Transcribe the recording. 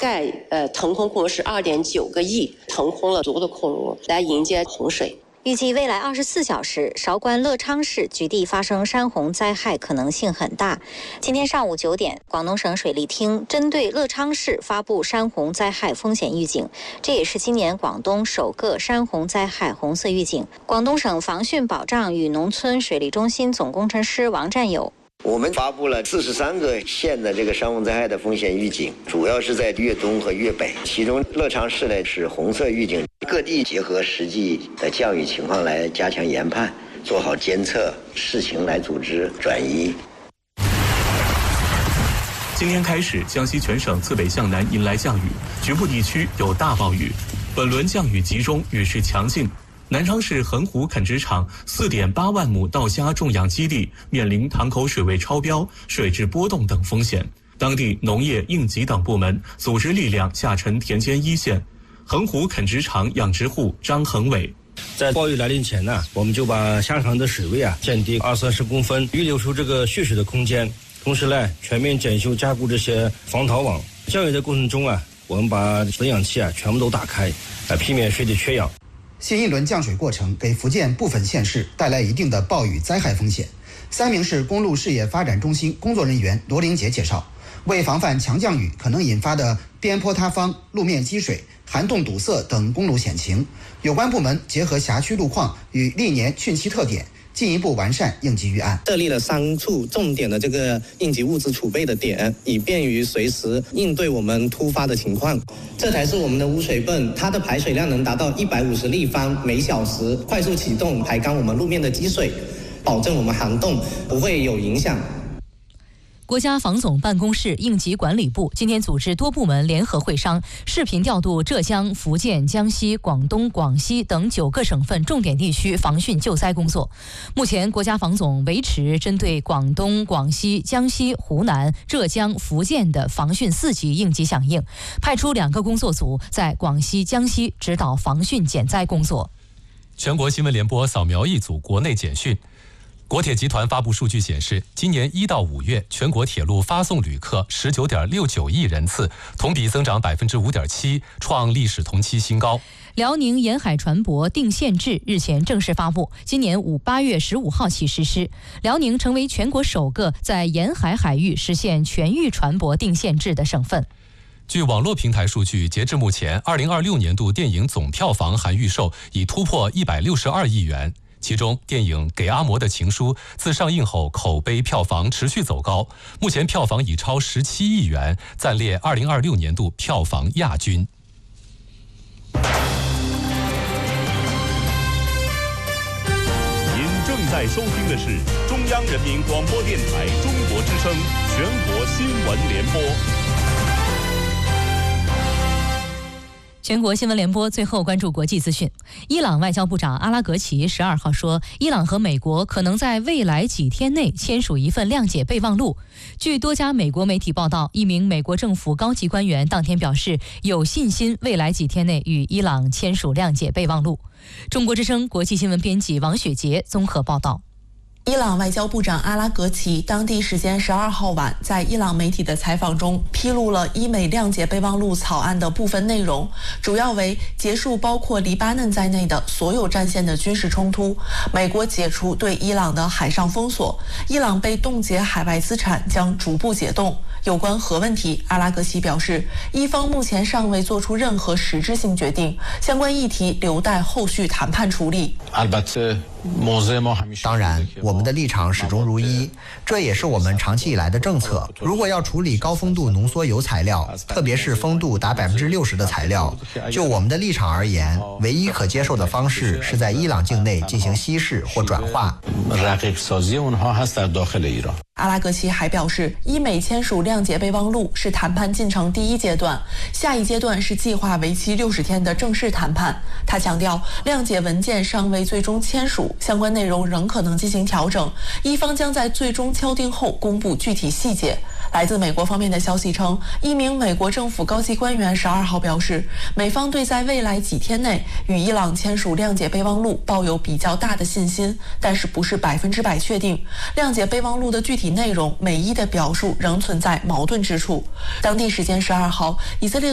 概腾空空是2.9个亿，腾空了足够的空屋来迎接洪水。 预计未来24小时，韶关乐昌市局地发生山洪灾害可能性很大。今天上午9点，广东省水利厅针对乐昌市发布山洪灾害风险预警，这也是今年广东首个山洪灾害红色预警。广东省防汛保障与农村水利中心总工程师王占友。 我们发布了43个县的这个山洪灾害的风险预警，主要是在粤东和粤北，其中乐昌市呢是红色预警。各地结合实际的降雨情况来加强研判，做好监测，视情来组织转移。 今天开始，江西全省自北向南迎来降雨，局部地区有大暴雨。本轮降雨集中，雨势强劲。南昌市横湖垦殖场4.8万亩稻虾种养基地面临塘口水位超标、水质波动等风险。当地农业、应急等部门组织力量下沉田间一线。横湖垦殖场养殖户张恒伟， 在暴雨来临前呢，我们就把虾塘的水位降低20-30公分，预留出这个蓄水的空间。同时呢，全面检修加固这些防逃网。降雨的过程中我们把增氧器全部都打开，避免水体缺氧。 新一轮降水过程给福建部分县市带来一定的暴雨灾害风险。三明市公路事业发展中心工作人员罗玲杰介绍，为防范强降雨可能引发的边坡塌方、路面积水、涵洞堵塞等公路险情，有关部门结合辖区路况与历年汛期特点，进一步完善应急预案， 设立了3处重点的这个应急物资储备的点，以便于随时应对我们突发的情况。这台是我们的污水泵，它的排水量能达到150立方每小时，快速启动排干我们路面的积水，保证我们涵洞不会有影响。 国家防总办公室应急管理部今天组织多部门联合会商，视频调度浙江、福建、江西、广东、广西等9个省份重点地区防汛救灾工作。目前，国家防总维持针对广东、广西、江西、湖南、浙江、福建的防汛4级应急响应，派出2个工作组在广西、江西指导防汛减灾工作。 全国新闻联播扫描一组国内简讯。国铁集团发布数据显示，今年1到5月，全国铁路发送旅客19.69亿人次，同比增长5.7%，创历史同期新高。 辽宁沿海船舶定限制日前正式发布，今年8月15号起实施。辽宁成为全国首个在沿海海域实现全域船舶定限制的省份。 据网络平台数据，截至目前，2026年度电影总票房含预售已突破162亿元。其中，电影《给阿嬷的情书》自上映后口碑票房持续走高，目前票房已超17亿元，暂列2026年度票房亚军。 您正在收听的是中央人民广播电台中国之声全国新闻联播。 全国新闻联播最后关注国际资讯。伊朗外交部长阿拉格齐12号说，伊朗和美国可能在未来几天内签署一份谅解备忘录。据多家美国媒体报道，一名美国政府高级官员当天表示，有信心未来几天内与伊朗签署谅解备忘录。中国之声国际新闻编辑王雪杰综合报道。 伊朗外交部长阿拉格齐当地时间12号晚在伊朗媒体的采访中披露了伊美谅解备忘录草案的部分内容，主要为结束包括黎巴嫩在内的所有战线的军事冲突，美国解除对伊朗的海上封锁，伊朗被冻结海外资产将逐步解冻。有关核问题，阿拉格齐表示，伊方目前尚未做出任何实质性决定，相关议题留待后续谈判处理。 当然，我们的立场始终如一，这也是我们长期以来的政策。如果要处理高丰度浓缩铀材料，特别是丰度达60%的材料，就我们的立场而言，唯一可接受的方式是在伊朗境内进行稀释或转化。 阿拉格齐还表示，伊美签署谅解备忘录是谈判进程第一阶段，下一阶段是计划为期60天的正式谈判。他强调，谅解文件尚未最终签署，相关内容仍可能进行调整，伊方将在最终敲定后公布具体细节。来自美国方面的消息称，一名美国政府高级官员12号表示，美方对在未来几天内与伊朗签署谅解备忘录抱有比较大的信心，但是不是100%确定。谅解备忘录的具体内容，美伊的表述仍存在矛盾之处。当地时间12号，以色列